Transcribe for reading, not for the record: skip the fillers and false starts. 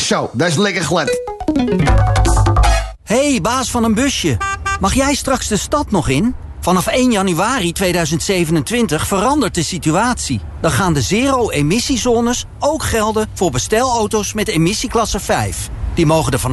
Zo, dat is lekker glad. Hey, baas van een busje. Mag jij straks de stad nog in? Vanaf 1 januari 2027 verandert de situatie. Dan gaan de zero-emissiezones ook gelden voor bestelauto's met emissieklasse 5. Die mogen er vanaf